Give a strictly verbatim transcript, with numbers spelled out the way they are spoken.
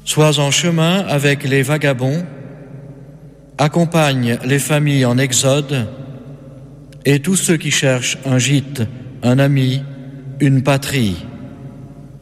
Sois en chemin avec les vagabonds, accompagne les familles en exode et tous ceux qui cherchent un gîte, un ami, une patrie.